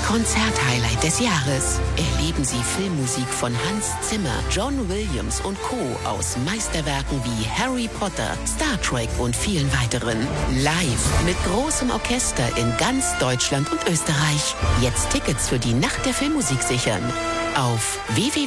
Konzerthighlight des Jahres. Erleben Sie Filmmusik von Hans Zimmer, John Williams und Co. aus Meisterwerken wie Harry Potter, Star Trek und vielen weiteren. Live mit großem Orchester in ganz Deutschland und Österreich. Jetzt Tickets für die Nacht der Filmmusik sichern. Auf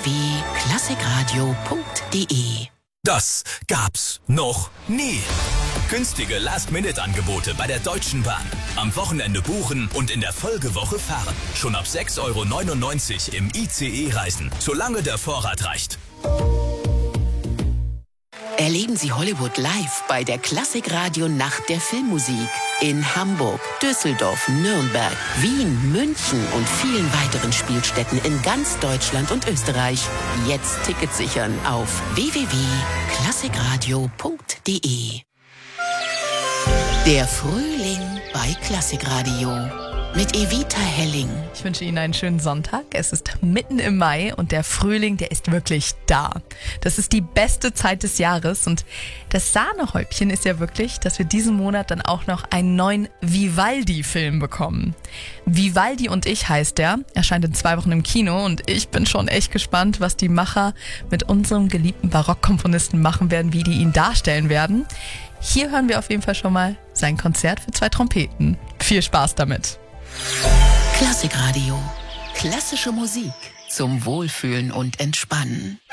www.klassikradio.de. Das gab's noch nie. Günstige Last-Minute-Angebote bei der Deutschen Bahn. Am Wochenende buchen und in der Folgewoche fahren. Schon ab 6,99 € im ICE reisen, solange der Vorrat reicht. Erleben Sie Hollywood live bei der Klassikradio Nacht der Filmmusik. In Hamburg, Düsseldorf, Nürnberg, Wien, München und vielen weiteren Spielstätten in ganz Deutschland und Österreich. Jetzt Tickets sichern auf www.klassikradio.de. Der Frühling bei Klassikradio mit Evita Helling. Ich wünsche Ihnen einen schönen Sonntag. Es ist mitten im Mai und der Frühling, der ist wirklich da. Das ist die beste Zeit des Jahres und das Sahnehäubchen ist ja wirklich, dass wir diesen Monat dann auch noch einen neuen Vivaldi-Film bekommen. Vivaldi und ich heißt der, erscheint in 2 Wochen im Kino und ich bin schon echt gespannt, was die Macher mit unserem geliebten Barockkomponisten machen werden, wie die ihn darstellen werden. Hier hören wir auf jeden Fall schon mal sein Konzert für 2 Trompeten. Viel Spaß damit. Klassikradio. Klassische Musik zum Wohlfühlen und Entspannen.